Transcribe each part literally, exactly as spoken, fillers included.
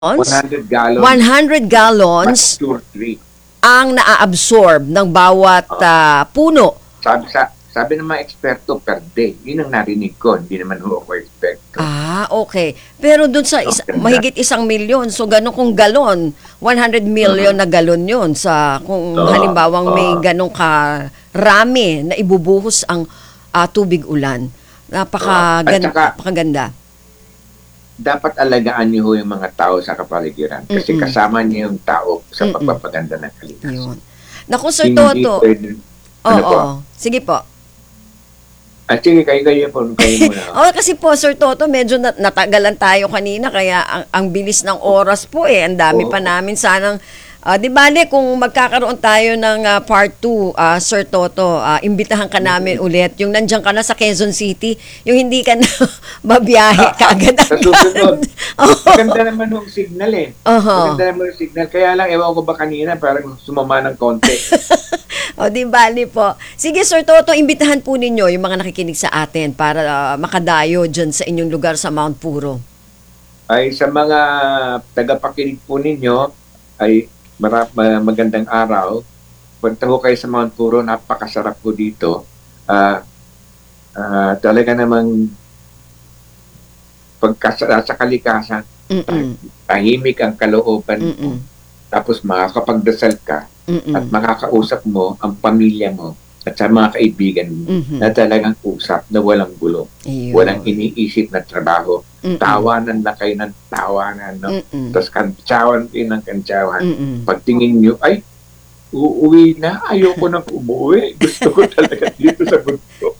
one hundred gallons. one hundred gallons Two or three. ang naa-absorb ng bawat uh, puno. Sabi, sa, sabi ng mga eksperto per day. Yun ang narinig ko. Hindi naman ho ako eksperto. Ah, okay. Pero dun sa isa, Okay. mahigit isang milyon, so gano'n kung galon, one hundred million na galon yun sa kung Oo. halimbawang may Oo. ganong karami na ibubuhos ang ah, tubig ulan. Napaka Oo. At saka- napakaganda. Dapat alagaan niyo ho yung mga tao sa kapaligiran. Kasi Mm-mm. kasama niyo yung tao sa Mm-mm. pagpapaganda ng kalikasan. Yun. Naku, Sir Hindi Toto. pwede- Oo. Ano po? Sige po. At sige, kayo kayo po. Kayo muna. Oh, kasi po, Sir Toto, medyo nat- natagalan tayo kanina, kaya ang, ang bilis ng oras po eh. Ang dami Oo. pa namin sanang, ah, di bale, kung magkakaroon tayo ng ah, part two, ah, Sir Toto, ah, imbitahan ka namin ulit. Yung nandiyan ka na sa Quezon City, yung hindi ka na babiyahe kaagad. Sa susunod. Oo. Maganda naman yung signal eh. Oho. Maganda naman yung signal. Kaya lang, ewan ko ba kanina, parang sumama ng konti. O, di bali po. Sige, Sir Toto, imbitahan po ninyo yung mga nakikinig sa atin para ah, makadayo dyan sa inyong lugar sa Mount Puro. Ay sa mga tagapakinig po ninyo, ay mara, ma- magandang araw. Punta ko kayo sa Mount Puro, napakasarap ko dito. Ah ah, talaga namang pagkasa sa kalikasan, Mm-mm. tahimik ang kalooban mo. Mm-mm. Tapos makakapagdasal ka Mm-mm. at makakausap mo ang pamilya mo at sa mga kaibigan mo Mhm. na talagang usap na walang gulo, Ayun. walang iniisip na trabaho. Mm-mm. Tawanan na kayo ng tawanan, no? Mm-mm. Tapos kantsawan kayo ng kantsawan. Mm-mm. Pagtingin nyo, ay, uuwi na, ayoko nang umuwi. Gusto ko talaga dito sa bundok.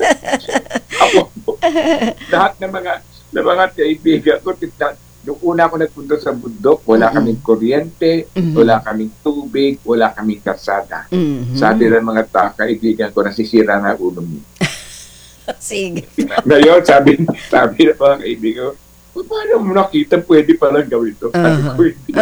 Ako po, lahat ng mga, ng mga kaibigan ko, tita, nung una ako nagpunta sa bundok, wala Mm-mm. kaming kuryente, Mhm. wala kaming tubig, wala kaming karsada. Mhm. Sabi ng mga ta- kaibigan ko, nasisira na ulo mo. Sige. Ngayon, sabi, sabi ng mga kaibigan ko, "Pa- paano mo nakita pwede palang gawin ito? Sabi ko, "Hindi."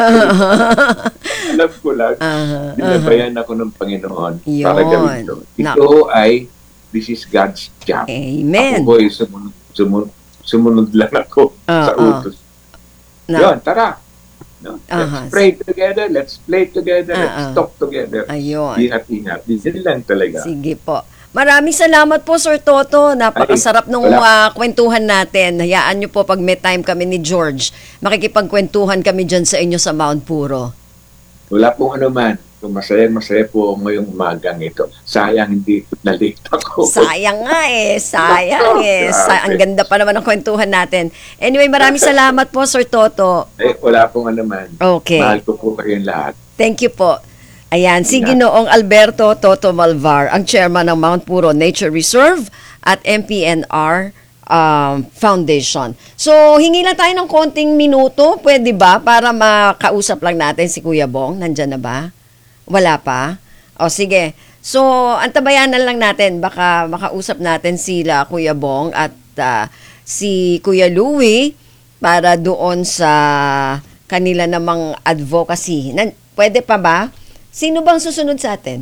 Alam ko lang, Aha. binabayan ako ng Panginoon Yun. para gawin ito. Nak- Ito ay, this is God's job. Amen. Ako ay sumunod, sumunod, sumunod lang ako sa Oo. utos. Na- Yun, tara. No? Let's Aha. pray together, let's play together, Ah, let's ah. talk together. Ayun. Ingat-ingat. Yun lang talaga. Sige po. Maraming salamat po, Sir Toto. Napakasarap Ay, nung wala. ah, kwentuhan natin. Hayaan nyo po pag may time kami ni George. Makikipagkwentuhan kami dyan sa inyo sa Mount Puro. Wala pong ano man. Masaya-masaya po ako ngayong umagang ito. Sayang hindi na-late ako. Sayang nga eh. Sayang eh. Sa- ang ganda pa naman ng kwentuhan natin. Anyway, maraming salamat po, Sir Toto. Eh, wala pong ano man. Okay. Mahal ko po kayong lahat. Thank you po. Ayan, si Ginoong Alberto Toto Malvar, ang chairman ng Mount Puro Nature Reserve at M P N R um, Foundation. So, hingi lang tayo ng konting minuto, pwede ba? Para makausap lang natin si Kuya Bong. Nandyan na ba? Wala pa? O, sige. So, antabayanan lang natin. Baka makausap natin sila, Kuya Bong, at ah, si Kuya Louie para doon sa kanila namang advocacy. Nan, pwede pa ba? Sino bang susunod sa atin?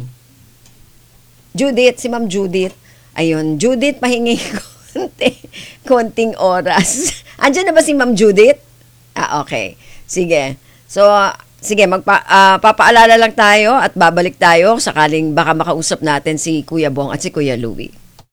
Judith, si Ma'am Judith. Ayun, Judith, pahingi konti, konting oras. Andiyan na ba si Ma'am Judith? Ah, okay. Sige. So, sige, magpa, ah, papaalala lang tayo at babalik tayo sakaling baka makausap natin si Kuya Bong at si Kuya Louie.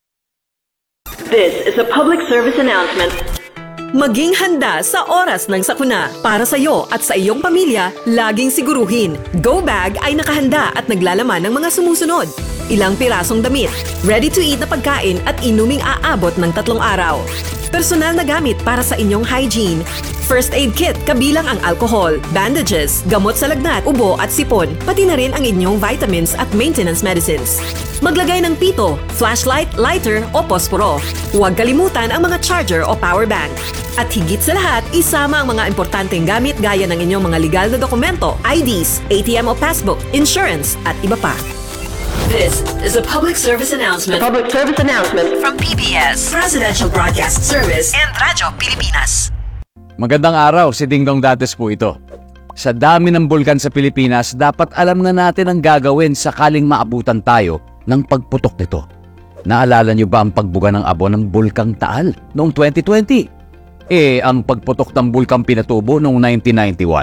This is a public service announcement. Maging handa sa oras ng sakuna. Para sa iyo at sa iyong pamilya, laging siguruhin. Go Bag ay nakahanda at naglalaman ng mga sumusunod. Ilang pirasong damit, ready-to-eat na pagkain at inuming aabot ng tatlong araw. Personal na gamit para sa inyong hygiene. First aid kit kabilang ang alcohol, bandages, gamot sa lagnat, ubo at sipon, pati na rin ang inyong vitamins at maintenance medicines. Maglagay ng pito, flashlight, lighter o posporo. Huwag kalimutan ang mga charger o power bank. At higit sa lahat, isama ang mga importanteng gamit gaya ng inyong mga legal na dokumento, I Ds, A T M o passbook, insurance at iba pa. This is a public service announcement. Public service announcement from P B S, Presidential Broadcast Service, and Radyo Pilipinas. Magandang araw, si Dingdong Dates po ito. Sa dami ng bulkan sa Pilipinas, dapat alam na natin ang gagawin sakaling maabutan tayo ng pagputok nito. Naalala niyo ba ang pagbuga ng abo ng Bulkang Taal noong twenty twenty? Eh, ang pagputok ng bulkang Pinatubo noong nineteen ninety-one,